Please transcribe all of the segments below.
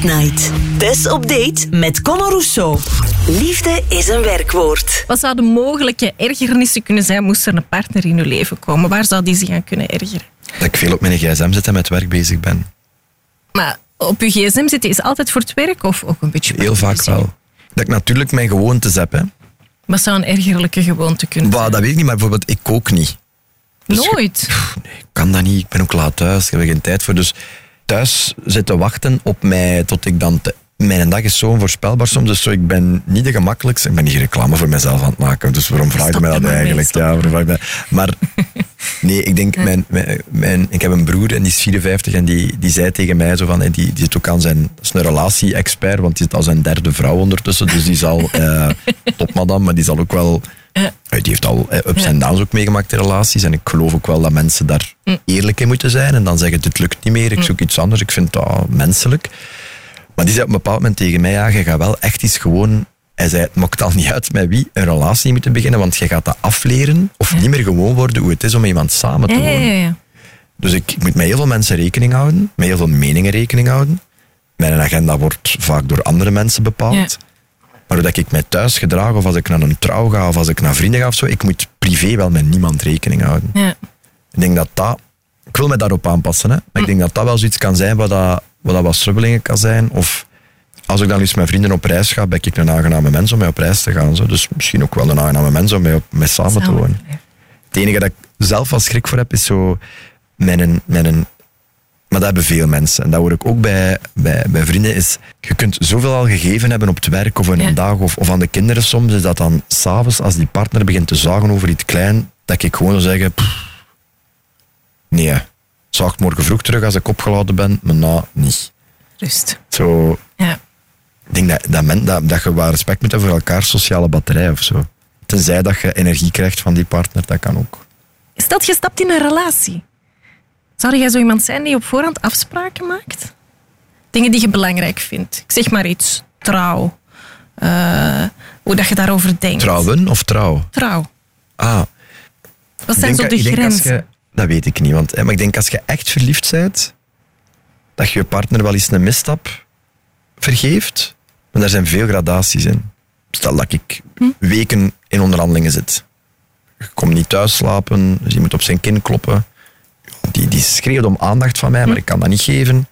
Date Night. Tess op date met Conor Rousseau. Liefde is een werkwoord. Wat zouden mogelijke ergernissen kunnen zijn moest er een partner in uw leven komen? Waar zou die zich aan kunnen ergeren? Dat ik veel op mijn gsm zit en met werk bezig ben. Maar op uw gsm zitten is altijd voor het werk of ook een beetje... Heel vaak wel. Dat ik natuurlijk mijn gewoontes heb. Hè. Wat zou een ergerlijke gewoonte kunnen zijn? Dat weet ik niet, maar bijvoorbeeld ik kook niet. Dus Nooit? Nee, ik kan dat niet. Ik ben ook laat thuis. Ik heb er geen tijd voor. Dus thuis zitten wachten op mij tot ik dan... Mijn dag is zo onvoorspelbaar soms. Dus zo, ik ben niet de gemakkelijkste. Ik ben niet reclame voor mezelf aan het maken. Dus waarom vraag je mij dat eigenlijk? Ja, waarom vraag je mij? Maar nee, ik denk... Ik heb een broer en die is 54 en die zei tegen mij zo van... Die zit ook aan zijn... Dat is een relatie-expert, want die zit al zijn derde vrouw ondertussen. Dus die zal... topmadam, maar die zal ook wel... Die heeft al ups en downs ook meegemaakt in relaties. En ik geloof ook wel dat mensen daar eerlijk in moeten zijn. En dan zeggen, dit lukt niet meer, ik zoek iets anders. Ik vind dat menselijk. Maar die zei op een bepaald moment tegen mij, ja, je gaat wel echt eens gewoon... Hij zei, het maakt al niet uit met wie een relatie moeten beginnen, want je gaat dat afleren of niet meer gewoon worden hoe het is om met iemand samen te wonen. Ja. Dus ik moet met heel veel mensen rekening houden, met heel veel meningen rekening houden. Mijn agenda wordt vaak door andere mensen bepaald. Ja. Maar hoe ik mij thuis gedraag, of als ik naar een trouw ga, of als ik naar vrienden ga of zo, ik moet privé wel met niemand rekening houden. Ja. Ik denk dat... Ik wil me daarop aanpassen, hè. Maar ik denk dat wel zoiets kan zijn wat wat strubbelingen kan zijn. Of als ik dan eens met vrienden op reis ga, ben ik een aangename mens om mee op reis te gaan. Zo. Dus misschien ook wel een aangename mens om mee samen te wonen. Het enige dat ik zelf als schrik voor heb, is zo mijn maar dat hebben veel mensen. En dat hoor ik ook bij vrienden. Is, je kunt zoveel al gegeven hebben op het werk of in een dag of aan de kinderen soms. Is dat dan s'avonds, als die partner begint te zagen over iets klein, dat ik gewoon zou zeggen... Nee, zaag morgen vroeg terug als ik opgeladen ben, maar nou niet. Rust. Zo... Ja. Ik denk dat je wel respect moet hebben voor elkaar sociale batterij of zo. Tenzij dat je energie krijgt van die partner, dat kan ook. Stel je stapt in een relatie. Zou jij zo iemand zijn die op voorhand afspraken maakt? Dingen die je belangrijk vindt. Ik zeg maar iets. Trouw. Hoe dat je daarover denkt. Trouwen of trouw? Trouw. Ah. Wat zijn zo de grenzen? Dat weet ik niet. Maar ik denk als je echt verliefd bent, dat je je partner wel eens een misstap vergeeft. Maar daar zijn veel gradaties in. Stel dat ik weken in onderhandelingen zit. Je komt niet thuis slapen, dus je moet op zijn kin kloppen. Die schreeuwt om aandacht van mij, maar ik kan dat niet geven.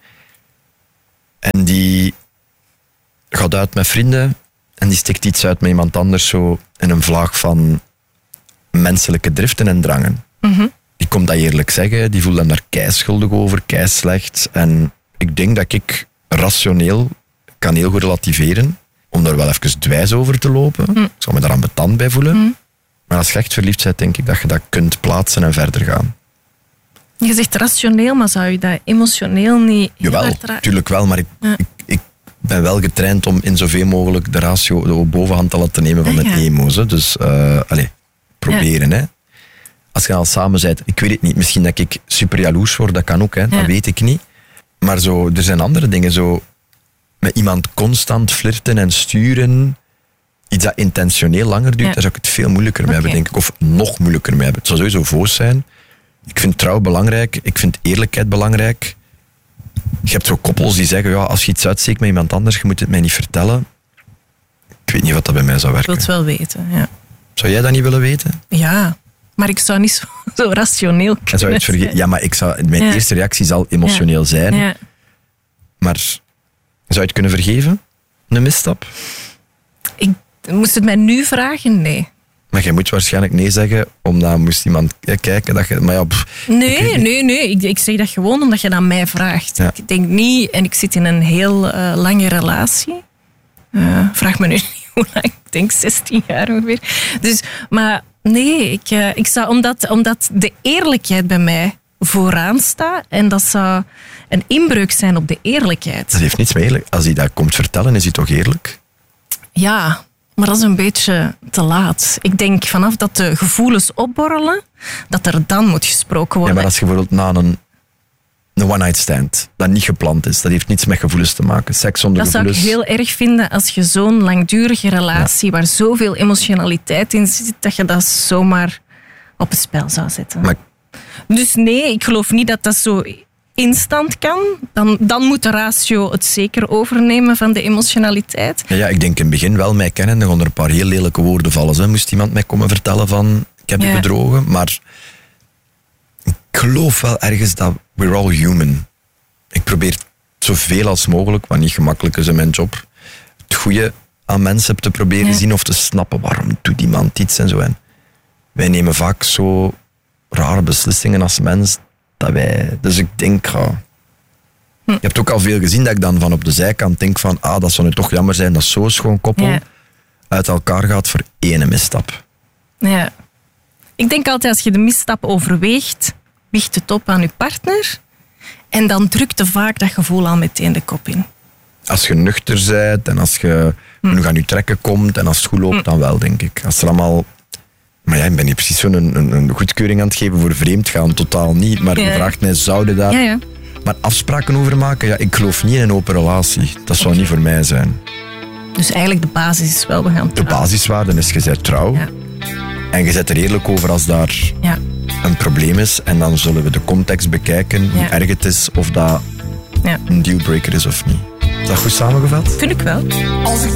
En die gaat uit met vrienden en die stikt iets uit met iemand anders zo in een vlaag van menselijke driften en drangen. Die komt dat eerlijk zeggen, die voelt hem daar keischuldig over, keislecht. En ik denk dat ik rationeel kan heel goed relativeren, om daar wel even dwijs over te lopen. Ik zou me daar ambetant bij voelen. Maar als je echt verliefd bent, denk ik dat je dat kunt plaatsen en verder gaan. Je zegt rationeel, maar zou je dat emotioneel niet... Jawel, natuurlijk wel, maar ik ben wel getraind om in zoveel mogelijk de ratio, de bovenhand te laten nemen van de emo's. Hè. Dus, proberen. Hè. Als je al samen bent, ik weet het niet, misschien dat ik super jaloers word, dat kan ook, hè, dat weet ik niet. Maar zo, er zijn andere dingen, zo met iemand constant flirten en sturen, iets dat intentioneel langer duurt, daar zou ik het veel moeilijker mee hebben, denk ik. Of nog moeilijker mee hebben. Het zou sowieso voos zijn. Ik vind trouw belangrijk, ik vind eerlijkheid belangrijk. Je hebt zo koppels die zeggen, ja, als je iets uitsteekt met iemand anders, je moet het mij niet vertellen. Ik weet niet wat dat bij mij zou werken. Ik wil het wel weten, ja. Zou jij dat niet willen weten? Ja, maar ik zou niet zo rationeel kunnen zijn. Ja, maar mijn eerste reactie zal emotioneel zijn. Ja. Maar zou je het kunnen vergeven? Een misstap? Moest het mij nu vragen? Nee. Maar jij moet waarschijnlijk nee zeggen, omdat moest iemand kijken dat je... Maar ja, Nee. Ik zeg dat gewoon omdat je dat aan mij vraagt. Ja. Ik denk niet, en ik zit in een heel lange relatie. Vraag me nu niet hoe lang. Ik denk 16 jaar ongeveer. Dus, maar nee, ik zou, omdat de eerlijkheid bij mij vooraan staat, en dat zou een inbreuk zijn op de eerlijkheid. Dat heeft niets mee eerlijk. Als hij dat komt vertellen, is hij toch eerlijk? Ja, maar dat is een beetje te laat. Ik denk vanaf dat de gevoelens opborrelen, dat er dan moet gesproken worden. Ja, maar als je bijvoorbeeld na een one-night stand, dat niet gepland is, dat heeft niets met gevoelens te maken. Seks zonder gevoelens. Dat zou ik heel erg vinden als je zo'n langdurige relatie, waar zoveel emotionaliteit in zit, dat je dat zomaar op het spel zou zetten. Maar... Dus nee, ik geloof niet dat dat zo instant kan, dan moet de ratio het zeker overnemen van de emotionaliteit. Ja, ik denk in het begin wel, mij kennen, dan gaan er een paar heel lelijke woorden vallen. Hè. Moest iemand mij komen vertellen van, ik heb je bedrogen, maar ik geloof wel ergens dat we're all human. Ik probeer zoveel als mogelijk, wat niet gemakkelijk is in mijn job, het goede aan mensen te proberen zien of te snappen waarom doet iemand iets en zo. En wij nemen vaak zo rare beslissingen als mens dat wij... Dus ik denk... Je hebt ook al veel gezien dat ik dan van op de zijkant denk van dat zou nu toch jammer zijn dat zo'n schoon koppel uit elkaar gaat voor ene misstap. Ja. Ik denk altijd als je de misstap overweegt, wiegt het op aan je partner en dan drukt er vaak dat gevoel al meteen de kop in. Als je nuchter bent en als je genoeg aan je trekken komt en als het goed loopt, dan wel, denk ik. Als er allemaal... Maar ja, ik ben niet precies zo'n een goedkeuring aan het geven voor vreemd gaan, totaal niet. Maar je vraagt mij, zouden daar... Ja. Maar afspraken over maken, ja, ik geloof niet in een open relatie. Dat zou niet voor mij zijn. Dus eigenlijk de basis is wel, we gaan trouwen. De basiswaarde is, je bent trouw. Ja. En je bent er eerlijk over als daar een probleem is. En dan zullen we de context bekijken, hoe erg het is, of dat een dealbreaker is of niet. Is dat goed samengevat? Vind ik wel.